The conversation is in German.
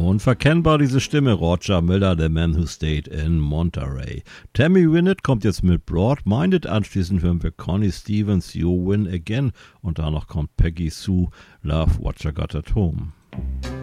Unverkennbar diese Stimme, Roger Miller, The Man Who Stayed in Monterey. Tammy Wynette kommt jetzt mit Broad-Minded, anschließend hören wir Connie Stevens, You Win Again und danach kommt Peggy Sue, Love What You Got at Home.